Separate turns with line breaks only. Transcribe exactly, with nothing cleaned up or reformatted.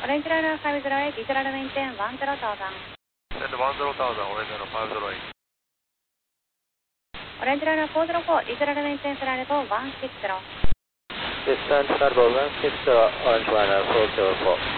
Orange Liner five zero eight, Israel maintain one zero thousand.
Send one zero thousand, Orange Liner five zero eight.
Orange Liner four zero four, Israel maintain flight level one six zero.
Descent flight level one six zero, Orange Liner four zero four.